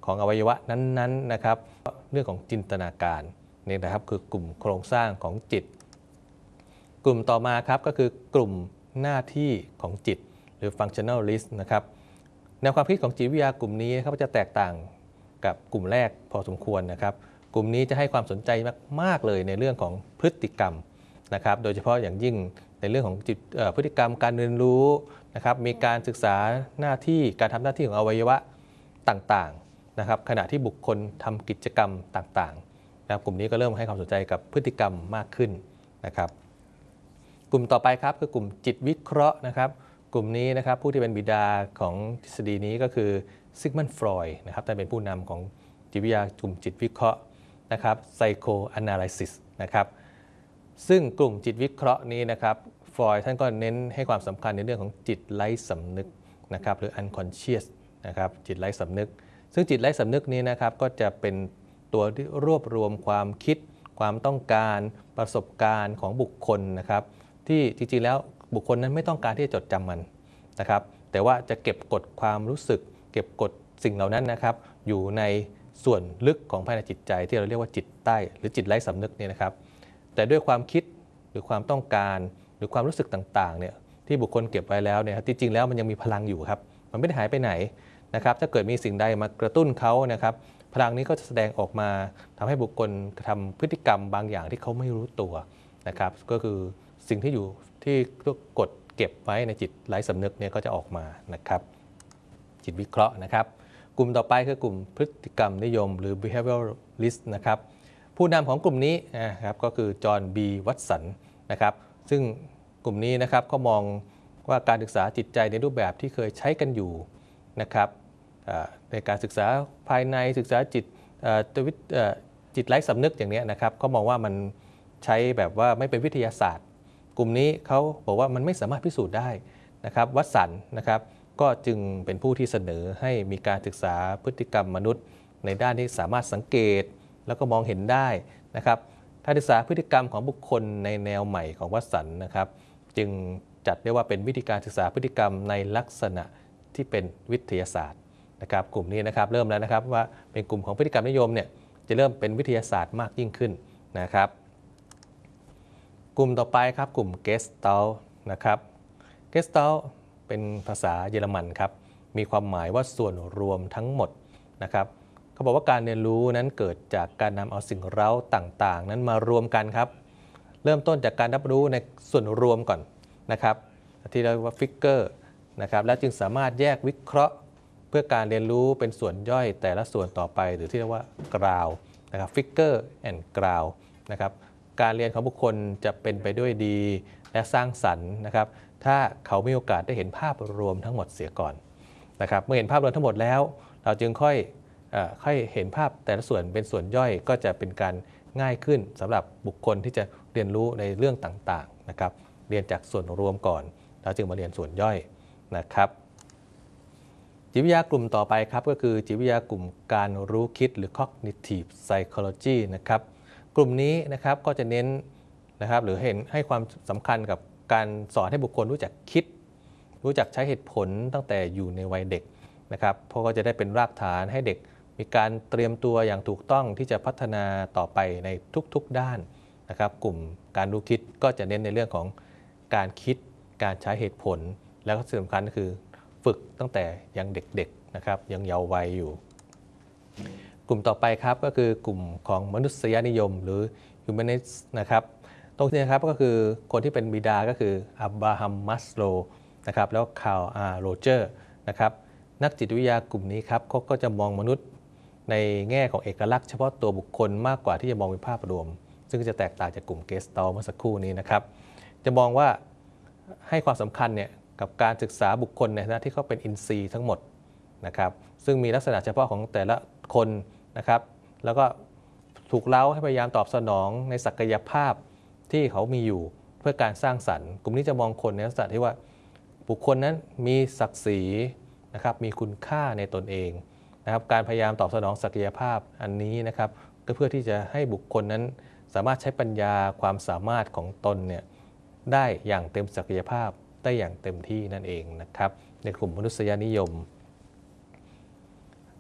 ของอวัยวะนั้นๆนะครับเรื่องของจินตนาการนี่นะครับคือกลุ่มโครงสร้างของจิตกลุ่มต่อมาครับก็คือกลุ่มหน้าที่ของจิตหรือ functionalist นะครับแนวความคิดของจิตวิทยากลุ่มนี้เขาจะแตกต่างกับกลุ่มแรกพอสมควรนะครับกลุ่มนี้จะให้ความสนใจมากๆเลยในเรื่องของพฤติกรรมนะครับโดยเฉพาะอย่างยิ่งในเรื่องของพฤติกรรมการเรียนรู้นะครับมีการศึกษาหน้าที่การทำหน้าที่ของอวัยวะต่างๆนะครับขณะที่บุคคลทำกิจกรรมต่างๆนะครับกลุ่มนี้ก็เริ่มให้ความสนใจกับพฤติกรรมมากขึ้นนะครับกลุ่มต่อไปครับคือกลุ่มจิตวิเคราะห์นะครับกลุ่มนี้นะครับผู้ที่เป็นบิดาของทฤษฎีนี้ก็คือซิกมันฟรอยด์นะครับท่านเป็นผู้นำของจิตวิทยากลุ่มจิตวิเคราะห์นะครับไซโคแอนาลิซิสนะครับซึ่งกลุ่มจิตวิเคราะห์นี้นะครับฟรอยด์ท่านก็เน้นให้ความสำคัญในเรื่องของจิตไร้สำนึกนะครับหรือ unconscious นะครับจิตไร้สำนึกซึ่งจิตไร้สำนึกนี้นะครับก็จะเป็นตัวที่รวบรวมความคิดความต้องการประสบการณ์ของบุคคลนะครับที่จริงๆแล้วบุคคลนั้นไม่ต้องการที่จะจดจำมันนะครับแต่ว่าจะเก็บกดความรู้สึกเก็บกดสิ่งเหล่านั้นนะครับอยู่ในส่วนลึกของภายในจิตใจที่เราเรียกว่าจิตใต้หรือจิตไร้สำนึกเนี่ยนะครับแต่ด้วยความคิดหรือความต้องการหรือความรู้สึกต่างๆเนี่ยที่บุคคลเก็บไว้แล้วเนี่ยจริงๆแล้วมันยังมีพลังอยู่ครับมันไม่ได้หายไปไหนนะครับถ้าเกิดมีสิ่งใดมากระตุ้นเขานะครับพลังนี้ก็จะแสดงออกมาทำให้บุคคลทำพฤติกรรมบางอย่างที่เขาไม่รู้ตัวนะครับก็คือสิ่งที่อยู่ที่กดเก็บไว้ในจิตไร้สำนึกเนี่ยก็จะออกมานะครับจิตวิเคราะห์นะครับกลุ่มต่อไปคือกลุ่มพฤติกรรมนิยมหรือ behavioralist นะครับผู้นำของกลุ่มนี้นะครับก็คือจอห์น บี วัตสันนะครับซึ่งกลุ่มนี้นะครับเขามองว่าการศึกษาจิตใจในรูปแบบที่เคยใช้กันอยู่นะครับในการศึกษาภายในศึกษาจิตไร้สำนึกอย่างนี้นะครับเขามองว่ามันใช้แบบว่าไม่เป็นวิทยาศาสตร์กลุ่มนี้เขาบอกว่ามันไม่สามารถพิสูจน์ได้นะครับวัตสันนะครับก็จึงเป็นผู้ที่เสนอให้มีการศึกษาพฤติกรรมมนุษย์ในด้านที่สามารถสังเกตแล้วก็มองเห็นได้นะครับการศึกษาพฤติกรรมของบุคคลในแนวใหม่ของวัตสันนะครับจึงจัดได้ว่าเป็นวิธีการศึกษาพฤติกรรมในลักษณะที่เป็นวิทยาศาสตร์นะครับกลุ่มนี้นะครับเริ่มแล้วนะครับว่าเป็นกลุ่มของพฤติกรรมนิยมเนี่ยจะเริ่มเป็นวิทยาศาสตร์มากยิ่งขึ้นนะครับกลุ่มต่อไปครับกลุ่ม Gestalt นะครับ Gestalt เป็นภาษาเยอรมันครับมีความหมายว่าส่วนรวมทั้งหมดนะครับเขาบอกว่าการเรียนรู้นั้นเกิดจากการนำเอาสิ่งเร้าต่างๆนั้นมารวมกันครับเริ่มต้นจากการรับรู้ในส่วนรวมก่อนนะครับที่เรียกว่าฟิกเกอร์นะครับและจึงสามารถแยกวิเคราะห์เพื่อการเรียนรู้เป็นส่วนย่อยแต่ละส่วนต่อไปหรือที่เรียกว่ากราวนะครับฟิกเกอร์แอนด์กราวนะครับการเรียนของบุคคลจะเป็นไปด้วยดีและสร้างสรรค์นะครับถ้าเขามีโอกาสได้เห็นภาพรวมทั้งหมดเสียก่อนนะครับเมื่อเห็นภาพรวมทั้งหมดแล้วเราจึงค่อยเห็นภาพแต่ละส่วนเป็นส่วนย่อยก็จะเป็นการง่ายขึ้นสำหรับบุคคลที่จะเรียนรู้ในเรื่องต่างๆนะครับเรียนจากส่วนรวมก่อนแล้วจึงมาเรียนส่วนย่อยนะครับจิตวิทยากลุ่มต่อไปครับก็คือจิตวิทยากลุ่มการรู้คิดหรือ cognitive psychology นะครับกลุ่มนี้นะครับก็จะเน้นนะครับหรือให้ความสำคัญกับการสอนให้บุคคลรู้จักคิดรู้จักใช้เหตุผลตั้งแต่อยู่ในวัยเด็กนะครับเพราะก็จะได้เป็นรากฐานให้เด็กมีการเตรียมตัวอย่างถูกต้องที่จะพัฒนาต่อไปในทุกๆด้านนะครับกลุ่มการรู้คิดก็จะเน้นในเรื่องของการคิดการใช้เหตุผลแล้วก็สิ่งสำคัญก็คือฝึกตั้งแต่ยังเด็กๆนะครับยังเยาว์วัยอยู่กลุ่มต่อไปครับก็คือกลุ่มของมนุษยนิยมหรือ humanist นะครับตรงนี้นะครับก็คือคนที่เป็นบิดาก็คืออับราฮัม มัสโลว์นะครับแล้วคาร์ล อาร์ โรเจอร์นะครับนักจิตวิทยากลุ่มนี้ครับเขาก็จะมองมนุษย์ในแง่ของเอกลักษณ์เฉพาะตัวบุคคลมากกว่าที่จะมองเป็นภาพรวมซึ่งจะแตกต่างจากกลุ่มเกสตอลเมื่อสักครู่นี้นะครับจะมองว่าให้ความสำคัญเนี่ยกับการศึกษาบุคคลในฐานะที่เขาเป็นอินทรีย์ทั้งหมดนะครับซึ่งมีลักษณะเฉพาะของแต่ละคนนะครับแล้วก็ถูกเล้าให้พยายามตอบสนองในศักยภาพที่เขามีอยู่เพื่อการสร้างสรรค์กลุ่มนี้จะมองคนในลักษณะที่ว่าบุคคลนั้นมีศักดิ์ศรีนะครับมีคุณค่าในตนเองนะครับการพยายามตอบสนองศักยภาพอันนี้นะครับก็เพื่อที่จะให้บุคคลนั้นสามารถใช้ปัญญาความสามารถของตนเนี่ยได้อย่างเต็มศักยภาพได้อย่างเต็มที่นั่นเองนะครับในกลุ่มมนุษยนิยม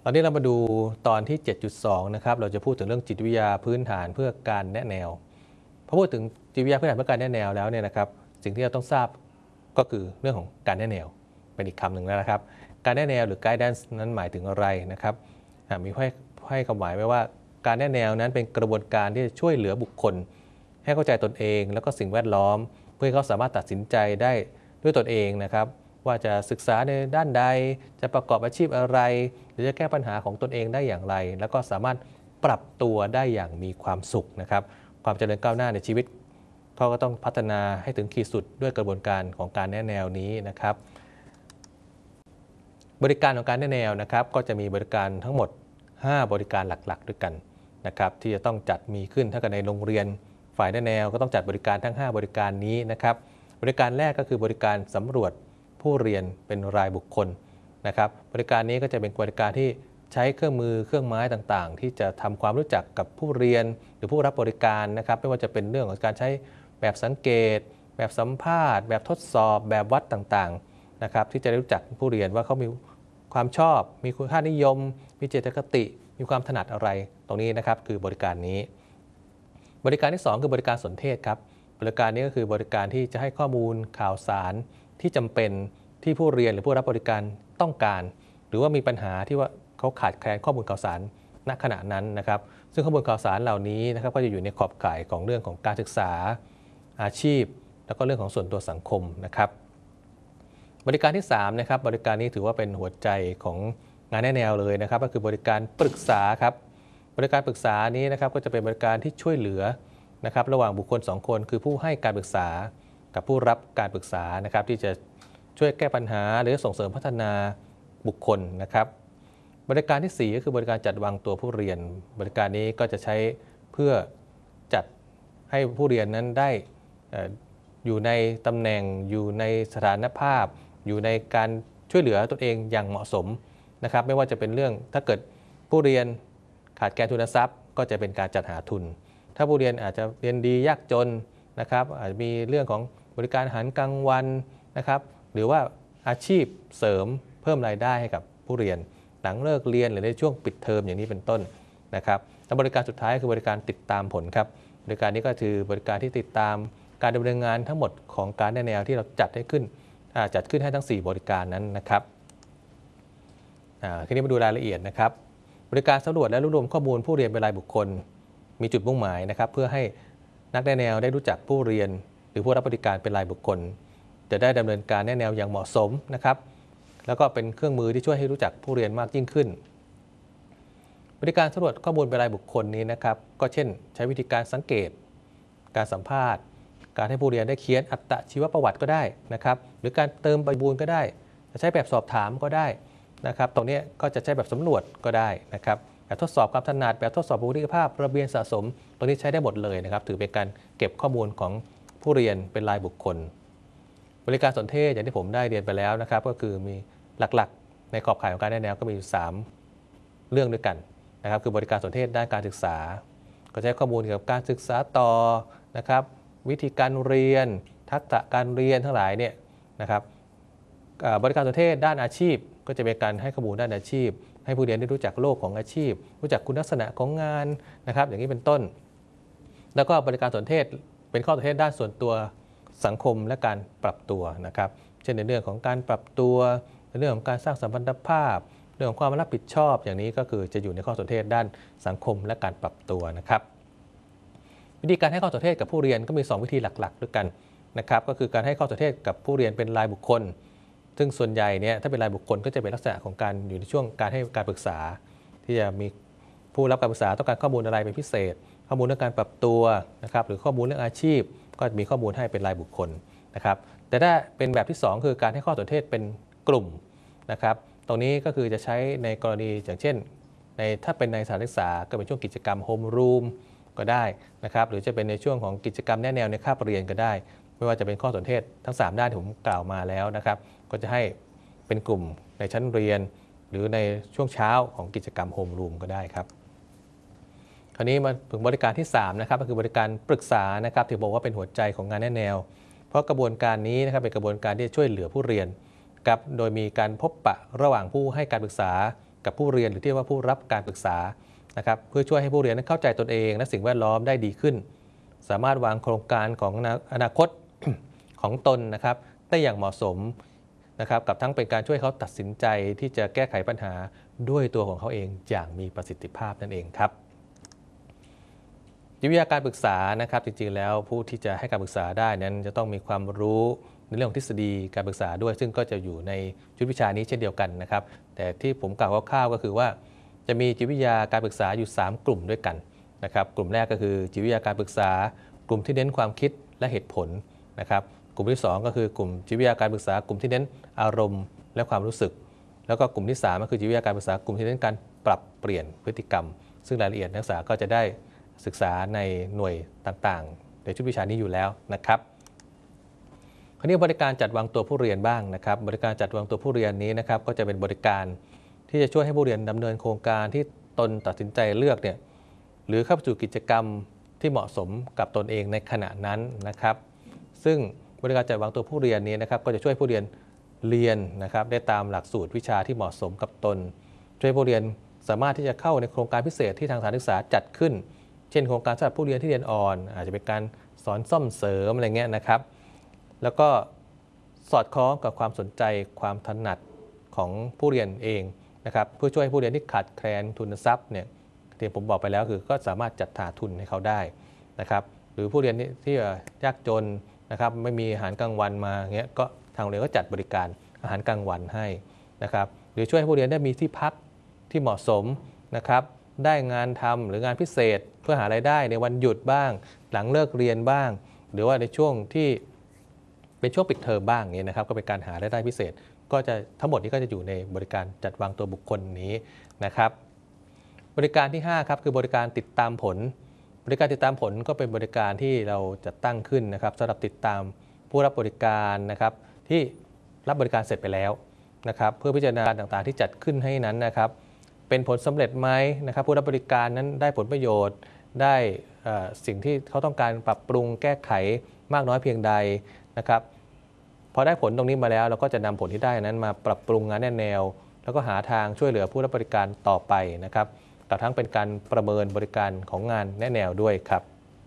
ตอนนี้เรามาดูตอนที่ 7.2 นะครับเราจะพูดถึงเรื่องจิตวิทยาพื้นฐานเพื่อการแนะแนวพอพูดถึงจิตวิทยาพื้นฐานเพื่อการแนะแนวแล้วเนี่ยนะครับสิ่งที่เราต้องทราบก็คือเรื่องของการแนะแนวเป็นอีกคำหนึ่งแล้วนะครับการแนะแนวหรือ guidance นั้นหมายถึงอะไรนะครับมีให้ความหมายไว้ว่าการแนะแนวนั้นเป็นกระบวนการที่จะช่วยเหลือบุคคลให้เข้าใจตนเองแล้วก็สิ่งแวดล้อมเพื่อให้เขาสามารถตัดสินใจได้ด้วยตนเองนะครับว่าจะศึกษาในด้านใดจะประกอบอาชีพอะไรหรือจะแก้ปัญหาของตนเองได้อย่างไรแล้วก็สามารถปรับตัวได้อย่างมีความสุขนะครับความเจริญก้าวหน้าในชีวิตเขาก็ต้องพัฒนาให้ถึงขีดสุดด้วยกระบวนการของการแนะแนวนี้นะครับบริการของการแนะแนวนะครับก็จะมีบริการทั้งหมด5บริการหลักๆด้วยกันนะครับที่จะต้องจัดมีขึ้นถ้าเกิดในโรงเรียนฝ่ายแนะแนวก็ต้องจัดบริการทั้ง5บริการนี้นะครับบริการแรกก็คือบริการสำรวจผู้เรียนเป็นรายบุคคลนะครับบริการนี้ก็จะเป็นบริการที่ใช้เครื่องมือเครื่องไม้ต่างๆที่จะทำความรู้จักกับผู้เรียนหรือผู้รับบริการนะครับไม่ว่าจะเป็นเรื่องของการใช้แบบสังเกตแบบสัมภาษณ์แบบทดสอบแบบวัดต่างๆนะครับที่จะได้รู้จักผู้เรียนว่าเขามีความชอบมีคุณค่านิยมมีเจตคติมีความถนัดอะไรตรงนี้นะครับคือบริการนี้บริการที่2คือบริการสนเทศครับบริการนี้ก็คือบริการที่จะให้ข้อมูลข่าวสารที่จำเป็นที่ผู้เรียนหรือผู้รับบริการต้องการหรือว่ามีปัญหาที่ว่าเขาขาดแคลนข้อมูลข่าวสารณขณะนั้นนะครับซึ่งข้อมูลข่าวสารเหล่านี้นะครับก็จะอยู่ในขอบข่ายของเรื่องของการศึกษาอาชีพแล้วก็เรื่องของส่วนตัวสังคมนะครับบริการที่3นะครับบริการนี้ถือว่าเป็นหัวใจของงานแนะแนวเลยนะครับก็คือบริการปรึกษาครับบริการปรึกษานี้นะครับก็จะเป็นบริการที่ช่วยเหลือนะครับระหว่างบุคคล2คนคือผู้ให้การปรึกษากับผู้รับการปรึกษานะครับที่จะช่วยแก้ปัญหาหรือส่งเสริมพัฒนาบุคคลนะครับบริการที่4ก็คือบริการจัดวางตัวผู้เรียนบริการนี้ก็จะใช้เพื่อจัดให้ผู้เรียนนั้นได้อยู่ในตำแหน่งอยู่ในสถานภาพอยู่ในการช่วยเหลือตนเองอย่างเหมาะสมนะครับไม่ว่าจะเป็นเรื่องถ้าเกิดผู้เรียนขาดแคลนทุนทรัพย์ก็จะเป็นการจัดหาทุนถ้าผู้เรียนอาจจะเรียนดียากจนนะครับอาจจะมีเรื่องของบริการอาหารกลางวันนะครับหรือว่าอาชีพเสริมเพิ่มรายได้ให้กับผู้เรียนหลังเลิกเรียนหรือในช่วงปิดเทอมอย่างนี้เป็นต้นนะครับและบริการสุดท้ายคือบริการติดตามผลครับบริการนี้ก็คือบริการที่ติดตามการดำเนินงานทั้งหมดของการแนะแนวที่เราจัดขึ้นให้ทั้ง4บริการนั้นนะครับทีนี้มาดูรายละเอียดนะครับบริการสำรวจและรวบรวมข้อมูลผู้เรียนเป็นรายบุคคลมีจุดมุ่งหมายนะครับเพื่อให้นักแนะแนวได้รู้จักผู้เรียนหรือผู้รับบริการเป็นรายบุคคลจะได้ดำเนินการแนะแนวอย่างเหมาะสมนะครับแล้วก็เป็นเครื่องมือที่ช่วยให้รู้จักผู้เรียนมากยิ่งขึ้นบริการสำรวจข้อมูลเป็นรายบุคคลนี้นะครับก็เช่นใช้วิธีการสังเกตการสัมภาษณ์การให้ผู้เรียนได้เขียนอัตชีวประวัติก็ได้นะครับหรือการเติมใบบูลก็ได้จะใช้แบบสอบถามก็ได้นะครับตรงนี้ก็จะใช้แบบสำรวจก็ได้นะครับแบบทดสอบความถนัดแบบทดสอบบุคลิกภาพระเบียนสะสมตรงนี้ใช้ได้หมดเลยนะครับถือเป็นการเก็บข้อมูลของผู้เรียนเป็นรายบุคคลบริการสนเทศอย่างที่ผมได้เรียนไปแล้วนะครับก็คือมีหลักๆในขอบข่ายของการแนะแนวก็มี3เรื่องด้วยกันนะครับคือบริการสนเทศด้านการศึกษาก็ใช้ข้อมูลเกี่ยวกับการศึกษาต่อนะครับวิธีการเรียนทักษะการเรียนทั้งหลายเนี่ยนะครับบริการสนเทศด้านอาชีพก็จะเป็นการให้ข้อมูลด้านอาชีพให้ผู้เรียนได้รู้จักโลกของอาชีพรู้จักคุณลักษณะของงานนะครับอย่างนี้เป็นต้นแล้วก็บริการสนเทศเป็นข้อสนเทศด้านส่วนตัวสังคมและการปรับตัวนะครับเช่นในเรื่องของการปรับตัวในเรื่องของการสร้างสัมพันธภาพเรื่องของความรับผิดชอบอย่างนี้ก็คือจะอยู่ในข้อสนเทศด้านสังคมและการปรับตัวนะครับวิธีการให้ข้อสนเทศกับผู้เรียนก็มี2วิธีหลักๆด้วยกันนะครับก็คือการให้ข้อสนเทศกับผู้เรียนเป็นรายบุคคลซึ่งส่วนใหญ่เนี่ยถ้าเป็นรายบุคคลก็จะเป็นลักษณะของการอยู่ในช่วงการให้การปรึกษาที่จะมีผู้รับการปรึกษาต้องการข้อมูลอะไรเป็นพิเศษข้อมูลเรื่องการปรับตัวนะครับหรือข้อมูลเรื่องอาชีพก็จะมีข้อมูลให้เป็นรายบุคคลนะครับแต่ถ้าเป็นแบบที่2คือการให้ข้อสนเทศเป็นกลุ่มนะครับตรงนี้ก็คือจะใช้ในกรณีอย่างเช่นถ้าเป็นในสถานศึกษาก็เป็นช่วงกิจกรรมโฮมรูมก็ได้นะครับหรือจะเป็นในช่วงของกิจกรรมแนะแนวในคาบเรียนก็ได้ไม่ว่าจะเป็นข้อสนเทศทั้ง3ด้านที่ผมกล่าวมาแล้วนะครับก็จะให้เป็นกลุ่มในชั้นเรียนหรือในช่วงเช้าของกิจกรรมโฮมรูมก็ได้ครับคราวนี้มาถึงบริการที่3นะครับก็คือบริการปรึกษานะครับที่บอกว่าเป็นหัวใจของงานแนะแนวเพราะกระบวนการนี้นะครับเป็นกระบวนการที่ช่วยเหลือผู้เรียนกับโดยมีการพบปะระหว่างผู้ให้การปรึกษากับผู้เรียนหรือที่เรียกว่าผู้รับการปรึกษานะครับเพื่อช่วยให้ผู้เรียนนั้นเข้าใจตนเองและสิ่งแวดล้อมได้ดีขึ้นสามารถวางโครงการของอนาคต ของตนนะครับได้อย่างเหมาะสมนะครับกับทั้งเป็นการช่วยเขาตัดสินใจที่จะแก้ไขปัญหาด้วยตัวของเขาเองอย่างมีประสิทธิภาพนั่นเองครับจิตวิทยาการปรึกษานะครับจริงๆแล้วผู้ที่จะให้การปรึกษาได้นั้นจะต้องมีความรู้ในเรื่องของทฤษฎีการปรึกษาด้วยซึ่งก็จะอยู่ในชุดวิชานี้เช่นเดียวกันนะครับแต่ที่ผมกล่าวคร่าวๆก็คือว่าจะมีจิตวิทยาการปรึกษาอยู่3กลุ่มด้วยกันนะครับกลุ่มแรกก็คือจิตวิทยาการปรึกษากลุ่มที่เน้นความคิดและเหตุผลนะครับกลุ่มที่2ก็คือกลุ่มจิตวิทยาการปรึกษากลุ่มที่เน้นอารมณ์และความรู้สึกแล้วก็กลุ่มที่3ก็คือจิตวิทยาการปรึกษากลุ่มที่เน้นการปรับเปลี่ยนพฤติกรรมซึ่งรายละเอียดนักศึกษาก็จะได้ศึกษาในหน่วยต่างๆในชุดวิชานี้อยู่แล้วนะครับคราวนี้บริการจัดวางตัวผู้เรียนบ้างนะครับบริการจัดวางตัวผู้เรียนนี้นะครับก็จะเป็นบริการที่จะช่วยให้ผู้เรียนดำเนินโครงการที่ตนตัดสินใจเลือกเนี่ยหรือเข้าสู่กิจกรรมที่เหมาะสมกับตนเองในขณะนั้นนะครับซึ่งบริการจัดวางตัวผู้เรียนนี้นะครับก็จะช่วยผู้เรียนเรียนนะครับได้ตามหลักสูตรวิชาที่เหมาะสมกับตนช่วยผู้เรียนสามารถที่จะเข้าในโครงการพิเศษที่ทางสถานศึกษาจัดขึ้นเช่นโครงการสำหรับผู้เรียนที่เรียนอ่อนอาจจะเป็นการสอนซ่อมเสริมอะไรเงี้ยนะครับแล้วก็สอดคล้องกับความสนใจความถนัดของผู้เรียนเองนะครับเพื่อช่วยให้ผู้เรียนที่ขาดแคลนทุนทรัพย์เนี่ยที่ผมบอกไปแล้วคือก็สามารถจัดหาทุนให้เขาได้นะครับหรือผู้เรียนที่ยากจนนะครับไม่มีอาหารกลางวันมาเงี้ยก็ทางโรงเรียนก็จัดบริการอาหารกลางวันให้นะครับหรือช่วยให้ผู้เรียนได้มีที่พักที่เหมาะสมนะครับได้งานทำหรืองานพิเศษเพื่อหารายได้ในวันหยุดบ้างหลังเลิกเรียนบ้างหรือว่าในช่วงที่เป็นช่วงปิดเทอมบ้างนี้นะครับก็เป็นการหารายได้พิเศษก็จะทั้งหมดนี้ก็จะอยู่ในบริการจัดวางตัวบุคคลนี้นะครับบริการที่5ครับคือบริการติดตามผลบริการติดตามผลก็เป็นบริการที่เราจัดตั้งขึ้นนะครับสำหรับติดตามผู้รับบริการนะครับที่รับบริการเสร็จไปแล้วนะครับเพื่อพิจารณาต่างๆที่จัดขึ้นให้นั้นนะครับเป็นผลสำเร็จไหมนะครับผู้รับบริการนั้นได้ผลประโยชน์ได้สิ่งที่เขาต้องการปรับปรุงแก้ไขมากน้อยเพียงใดนะครับพอได้ผลตรงนี้มาแล้วเราก็จะนำผลที่ได้นั้นมาปรับปรุงงานแนวแล้วก็หาทางช่วยเหลือผู้รับบริการต่อไปนะครับกับทั้งเป็นการประเมินบริการของงานแนวด้วยครับ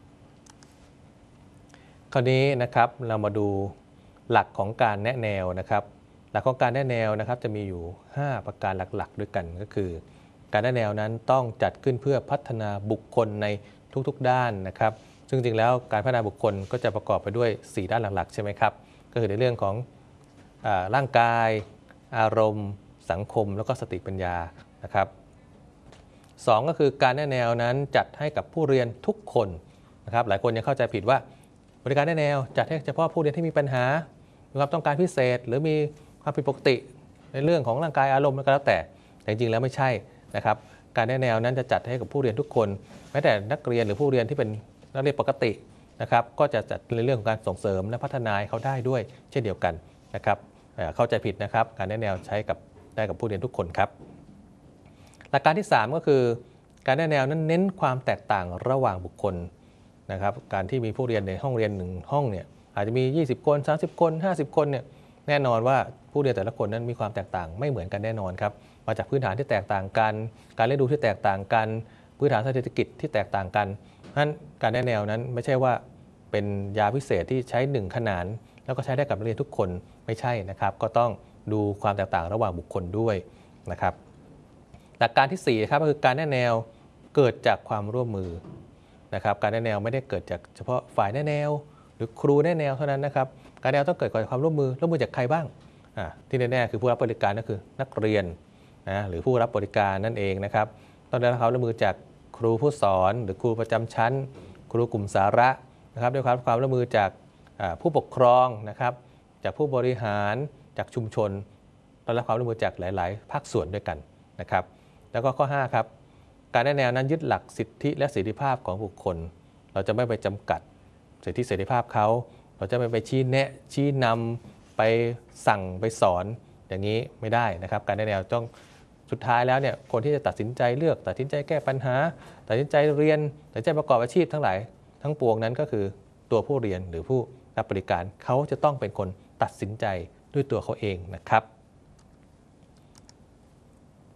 คราวนี้นะครับเรามาดูหลักของการแนะแนวนะครับหลักของการแนะแนวนะครับจะมีอยู่5ประการหลักๆด้วยกันก็คือการแนะแนวนั้นต้องจัดขึ้นเพื่อพัฒนาบุคคลในทุกๆด้านนะครับซึ่งจริงแล้วการพัฒนาบุคคลก็จะประกอบไปด้วย4ด้านหลักๆใช่ไหมครับก็คือในเรื่องของร่างกายอารมณ์สังคมแล้วก็สติปัญญานะครับ2ก็คือการแนะแนวนั้นจัดให้กับผู้เรียนทุกคนนะครับหลายคนยังเข้าใจผิดว่าบริการแนะแนวจัดให้เฉพาะผู้เรียนที่มีปัญหามีความต้องการพิเศษหรือมีความผิดปกติในเรื่องของร่างกายอารมณ์ก็แล้วแต่จริงๆแล้วไม่ใช่นะครับการแนะแนวนั้นจะจัดให้กับผู้เรียนทุกคนแม้แต่นักเรียนหรือผู้เรียนที่เป็นนักเรียนปกตินะครับก็จะจัดในเรื่องของการส่งเสริมและพัฒนาเขาได้ด้วยเช่นเดียวกันนะครับเข้าใจผิดนะครับการแนะแนวใช้ได้กับผู้เรียนทุกคนครับหลักการที่3ก็คือการแนะแนวนั้นเน้นความแตกต่างระหว่างบุคคลนะครับการที่มีผู้เรียนในห้องเรียน1ห้องเนี่ยอาจจะมี20คน30คน50คนเนี่ยแน่นอนว่าผู้เรียนแต่ละคนนั้นมีความแตกต่างไม่เหมือนกันแน่นอนครับมาจากพื้นฐานที่แตกต่างกันการเลี้ยงดูที่แตกต่างกันพื้นฐานเศรษฐกิจที่แตกต่างกันเพราะฉะนั้นการแนะแนวนั้นไม่ใช่ว่าเป็นยาพิเศษที่ใช้1ขนานแล้วก็ใช้ได้กับนักเรียนทุกคนไม่ใช่นะครับก็ต้องดูความแตกต่างระหว่างบุคคลด้วยนะครับหลักการที่4ครับก็คือการแนะแนวเกิดจากความร่วมมือนะครับการแนะแนวไม่ได้เกิดจากเฉพาะฝ่ายแนะแนวหรือครูแนะแนวเท่านั้นนะครับการแนะแนวต้องเกิดจากความร่วมมือจากใครบ้างที่แน่ๆคือผู้รับบริการก็คือนักเรียนนะหรือผู้รับบริการนั่นเองนะครับต้องได้รับความร่วมมือจากครูผู้สอนหรือครูประจำชั้นครูกลุ่มสาระนะครับด้วยความร่วมมือจากผู้ปกครองนะครับจากผู้บริหารจากชุมชนต้องได้รับความร่วมมือจากหลายๆภาคส่วนด้วยกันนะครับแล้วก็ข้อ5ครับการแนะแนวนั้นยึดหลักสิทธิและเสรีภาพของบุคคลเราจะไม่ไปจำกัดสิทธิเสรีภาพเขาเราจะไม่ไปชี้แนะชี้นำไปสั่งไปสอนอย่างนี้ไม่ได้นะครับการแนะแนวต้องสุดท้ายแล้วเนี่ยคนที่จะตัดสินใจเลือกตัดสินใจแก้ปัญหาตัดสินใจเรียนตัดสินใจประกอบอาชีพทั้งหลายทั้งปวงนั้นก็คือตัวผู้เรียนหรือผู้รับบริการเขาจะต้องเป็นคนตัดสินใจด้วยตัวเขาเองนะครับข้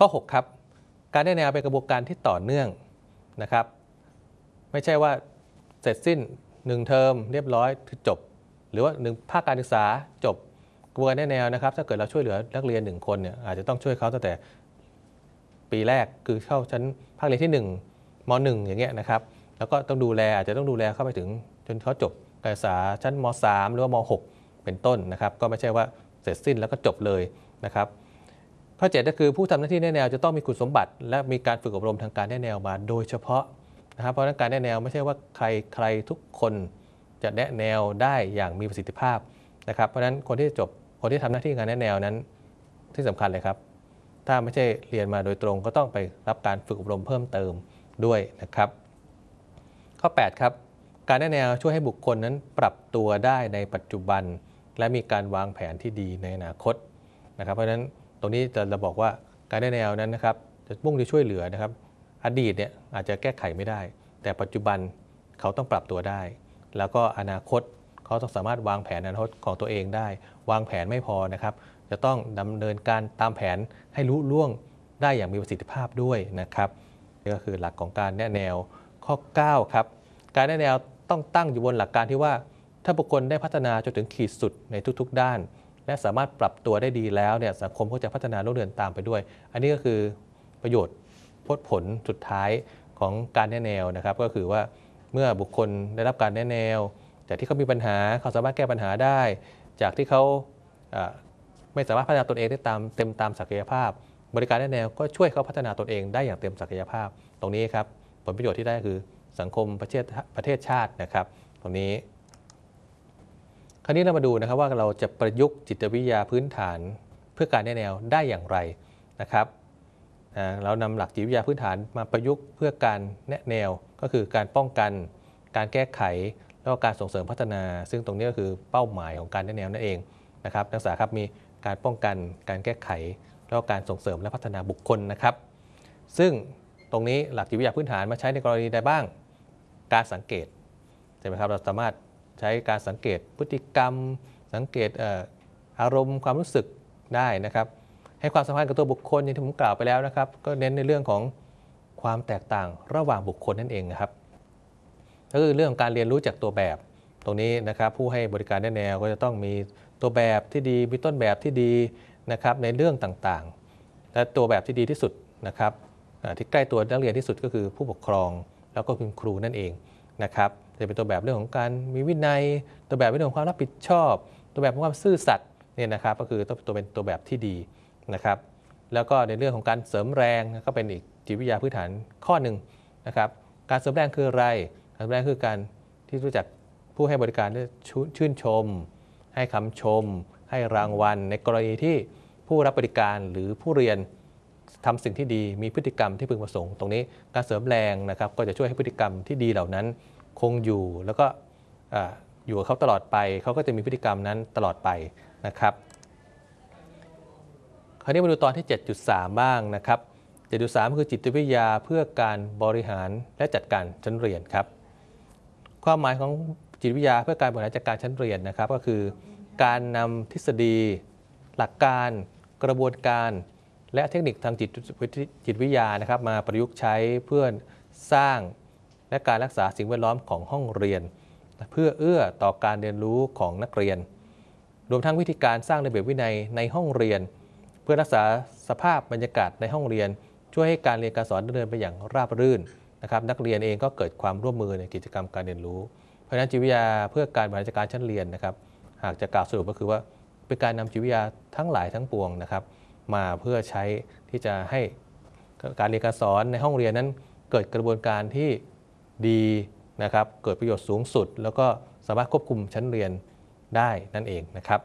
ข้อ 6 ครับการแนะแนวเป็นกระบวนการที่ต่อเนื่องนะครับไม่ใช่ว่าเสร็จสิ้น1เทอมเรียบร้อยคือจบหรือว่า1ภาคการศึกษาจบกระบวนการแนะแนวนะครับถ้าเกิดเราช่วยเหลือนักเรียน1คนเนี่ยอาจจะต้องช่วยเขาตั้งแต่ปีแรกคือเข้าชั้นภาคเรียนที่1ม.1 อย่างเงี้ยนะครับแล้วก็ต้องดูแลอาจจะต้องดูแลเข้าไปถึงจนเขาจบการศึกษาชั้นม.3 หรือว่าม.6 เป็นต้นนะครับก็ไม่ใช่ว่าเสร็จสิ้นแล้วก็จบเลยนะครับข้อ 7ก็คือผู้ทำหน้าที่แนะแนวจะต้องมีคุณสมบัติและมีการฝึกอบรมทางการแนะแนวมาโดยเฉพาะนะครับเพราะฉะนั้นการแนะแนวไม่ใช่ว่าใครทุกคนจะแนะแนวได้อย่างมีประสิทธิภาพนะครับเพราะฉะนั้นคนที่ทำหน้าที่การแนะแนวนั้นที่สำคัญเลยครับถ้าไม่ใช่เรียนมาโดยตรงก็ต้องไปรับการฝึกอบรมเพิ่มเติมด้วยนะครับข้อ 8 ครับการแนะแนวช่วยให้บุคคลนั้นปรับตัวได้ในปัจจุบันและมีการวางแผนที่ดีในอนาคตนะครับเพราะฉะนั้นตรงนี้จะบอกว่าการแนะแนวนั้นนะครับจะมุ่งที่ช่วยเหลือนะครับอดีตเนี่ยอาจจะแก้ไขไม่ได้แต่ปัจจุบันเขาต้องปรับตัวได้แล้วก็อนาคตเขาต้องสามารถวางแผนอนาคตของตัวเองได้วางแผนไม่พอนะครับจะต้องดำเนินการตามแผนให้ลุล่วงได้อย่างมีประสิทธิภาพด้วยนะครับนี่ก็คือหลักของการแนะแนวข้อ 9 ครับการแนะแนวต้องตั้งอยู่บนหลักการที่ว่าถ้าบุคคลได้พัฒนาจนถึงขีดสุดในทุกๆด้านและสามารถปรับตัวได้ดีแล้วเนี่ยสังคมก็จะพัฒนารุ่งเรืองตามไปด้วยอันนี้ก็คือประโยชน์ผลสุดท้ายของการแนะแนวนะครับก็คือว่าเมื่อบุคคลได้รับการแนะแนวจากที่เขามีปัญหาเขาสามารถแก้ปัญหาได้จากที่เขาไม่สามารถพัฒนาตนเองได้ตามศักยภาพบริการแนะแนวก็ช่วยเขาพัฒนาตนเองได้อย่างเต็มศักยภาพตรงนี้ครับผลประโยชน์ที่ได้คือสังคมประเทศชาตินะครับตรงนี้คราวนี้เรามาดูนะครับว่าเราจะประยุกต์จิตวิทยาพื้นฐานเพื่อการแนะแนวได้อย่างไรนะครับเรานำหลักจิตวิทยาพื้นฐานมาประยุกต์เพื่อการแนะแนวก็คือการป้องกันการแก้ไขแล้วก็การส่งเสริมพัฒนาซึ่งตรงนี้ก็คือเป้าหมายของการแนะแนวนั่นเองนะครับนักศึกษาครับมีการป้องกันการแก้ไขแล้วก็การส่งเสริมและพัฒนาบุคคลนะครับซึ่งตรงนี้หลักจิตวิทยาพื้นฐานมาใช้ในกรณีใดบ้างการสังเกตใช่ไหมครับเราสามารถใช้การสังเกตพฤติกรรมสังเกตอารมณ์ความรู้สึกได้นะครับให้ความสำคัญกับตัวบุคคลอย่างที่ผมกล่าวไปแล้วนะครับก็เน้นในเรื่องของความแตกต่างระหว่างบุคคลนั่นเองนะครับก็คือเรื่องของการเรียนรู้จากตัวแบบตรงนี้นะครับผู้ให้บริการแนะแนวก็จะต้องมีตัวแบบที่ดีมีต้นแบบที่ดีนะครับในเรื่องต่างๆและตัวแบบที่ดีที่สุดนะครับที่ใกล้ตัวนักเรียนที่สุดก็คือผู้ปกครองแล้วก็คุณครูนั่นเองนะครับจะเป็นตัวแบบเรื่องของการมีวินัยตัวแบบเรื่องของความรับผิดชอบตัวแบบของความซื่อสัตย์เนี่ยนะครับก็คือต้องเป็นตัวแบบที่ดีนะครับแล้วก็ในเรื่องของการเสริมแรงก็เป็นอีกจิตวิทยาพื้นฐานข้อหนึ่งนะครับการเสริมแรงคืออะไรการเสริมแรงคือการที่รู้จักผู้ให้บริการได้ชื่นชมให้คำชมให้รางวัลในกรณีที่ผู้รับบริการหรือผู้เรียนทำสิ่งที่ดีมีพฤติกรรมที่พึงประสงค์ตรงนี้การเสริมแรงนะครับก็จะช่วยให้พฤติกรรมที่ดีเหล่านั้นคงอยู่แล้วก็อยู่กับเขาตลอดไปเขาก็จะมีพฤติกรรมนั้นตลอดไปนะครับคราวนี้มาดูตอนที่ 7.3 บ้างนะครับ 7.3 คือจิตวิทยาเพื่อการบริหารและจัดการชั้นเรียนครับความหมายของจิตวิทยาเพื่อการบริหารจัดการชั้นเรียนนะครับก็คือการนำทฤษฎีหลักการกระบวนการและเทคนิคทางจิตวิทยานะครับมาประยุกต์ใช้เพื่อสร้างและการรักษาสิ่งแวดล้อมของห้องเรียนเพื่อเอื้อต่อการเรียนรู้ของนักเรียนรวมทั้งวิธีการสร้างระเบียบวินัยในห้องเรียนเพื่อรักษาสภาพบรรยากาศในห้องเรียนช่วยให้การเรียนการสอนดำเนินไปอย่างราบรื่นนะครับนักเรียนเองก็เกิดความร่วมมือในกิจกรรมการเรียนรู้เพราะฉะนั้นจิตวิทยาเพื่อการบริหารจัดการชั้นเรียนนะครับหากจะกล่าวสรุปก็คือว่าเป็นการนำจิตวิทยาทั้งหลายทั้งปวงนะครับมาเพื่อใช้ที่จะให้การเรียนการสอนในห้องเรียนนั้นเกิดกระบวนการที่ดีนะครับเกิดประโยชน์สูงสุดแล้วก็สามารถควบคุมชั้นเรียนได้นั่นเองนะครับ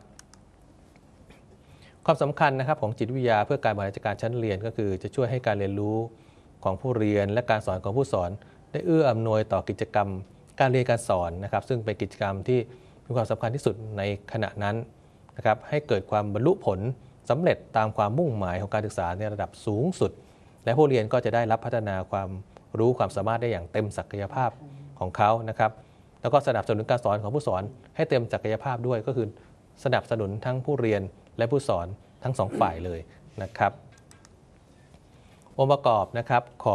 ความสำคัญนะครับของจิตวิทยาเพื่อการบริหารจัดการชั้นเรียนก็คือจะช่วยให้การเรียนรู้ของผู้เรียนและการสอนของผู้สอนได้เอื้ออำนวยต่อกิจกรรมการเรียนการสอนนะครับซึ่งเป็นกิจกรรมที่มีความสำคัญที่สุดในขณะนั้นนะครับให้เกิดความบรรลุผลสำเร็จตามความมุ่งหมายของการศึกษาในระดับสูงสุดและผู้เรียนก็จะได้รับพัฒนาความรู้ความสามารถได้อย่างเต็มศักยภาพของเขานะครับแล้วก็สนับสนุนการสอนของผู้สอนให้เต็มศักยภาพด้วยก็คือสนับสนุนทั้งผู้เรียนและผู้สอนทั้งสองฝ่ายเลยนะครับองค์ประกอบนะครับของ